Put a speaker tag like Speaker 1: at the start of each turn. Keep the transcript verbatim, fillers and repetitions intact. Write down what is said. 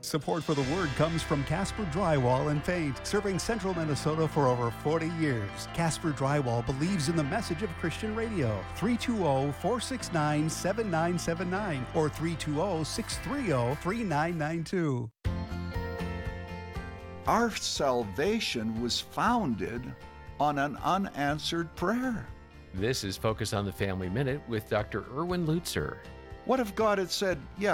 Speaker 1: Support for the Word comes from Casper Drywall and Paint, serving central Minnesota for over forty years. Casper Drywall believes in the message of Christian radio. three two zero, four six nine, seven nine seven nine or three two zero, six three zero, three nine nine two.
Speaker 2: Our salvation was founded on an unanswered prayer.
Speaker 3: This is Focus on the Family Minute with Doctor Erwin Lutzer.
Speaker 2: What if God had said, yeah,